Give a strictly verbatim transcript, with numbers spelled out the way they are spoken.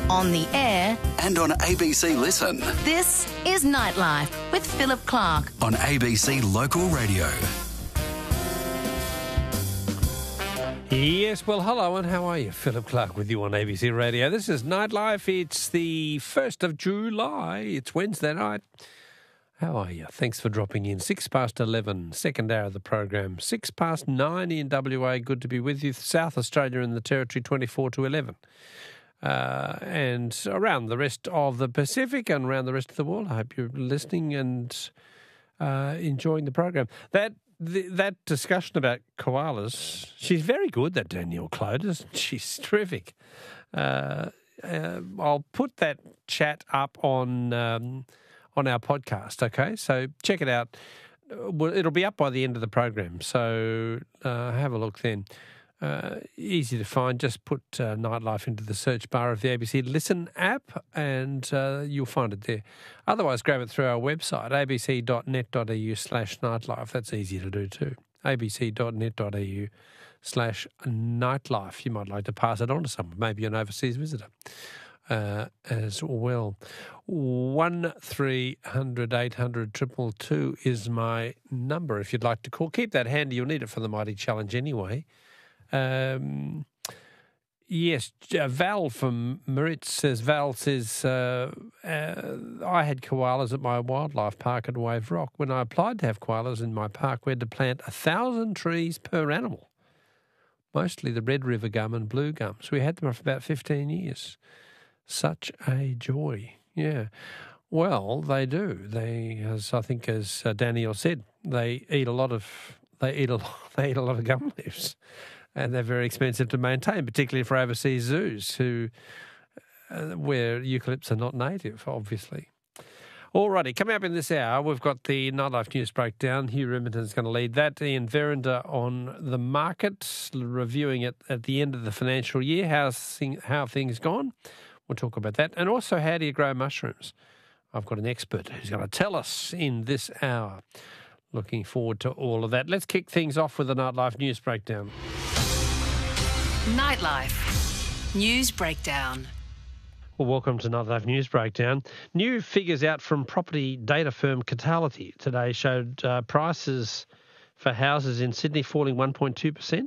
on the air, and on A B C Listen. this is Nightlife with Philip Clark. On A B C Local Radio. Yes, well, hello and how are you? Philip Clark with you on A B C Radio. This is Nightlife. It's the first of July. It's Wednesday night. How are you? Thanks for dropping in. Six past eleven, second hour of the program. Six past nine in W A. Good to be with you. South Australia and the Territory, twenty-four to eleven. Uh, and around the rest of the Pacific and around the rest of the world. I hope you're listening and uh, enjoying the program. That the, that discussion about koalas, she's very good, that Danielle Clodes. She's terrific. Uh, uh, I'll put that chat up on um, on our podcast, okay? So check it out. Well, it'll be up by the end of the program, so uh, have a look then. Uh, easy to find. Just put uh, Nightlife into the search bar of the A B C Listen app and uh, you'll find it there. Otherwise, grab it through our website, abc.net.au slash nightlife. That's easy to do too. abc.net.au slash nightlife. You might like to pass it on to someone, maybe an overseas visitor uh, as well. one three hundred eight hundred two two two is my number if you'd like to call. Keep that handy. You'll need it for the Mighty Challenge anyway. Um, yes, uh, Val from Maritz says, Val says, uh, uh, I had koalas at my wildlife park at Wave Rock. When I applied to have koalas in my park, we had to plant a thousand trees per animal, mostly the Red River gum and blue gum. So we had them for about fifteen years. Such a joy. Yeah. Well, they do. They, as I think, as uh, Danielle said, they eat a lot of, they eat a lot, they eat a lot of gum leaves. And they're very expensive to maintain, particularly for overseas zoos who, uh, where eucalypts are not native, obviously. All righty, coming up in this hour, we've got the Nightlife News Breakdown. Hugh Remington's going to lead that. Ian Verinder on the market, reviewing it at the end of the financial year. How's thing, how things gone? We'll talk about that. And also, how do you grow mushrooms? I've got an expert who's going to tell us in this hour. Looking forward to all of that. Let's kick things off with the Nightlife News Breakdown. Nightlife News Breakdown. Well, welcome to Nightlife News Breakdown. New figures out from property data firm Catality today showed uh, prices for houses in Sydney falling one point two percent,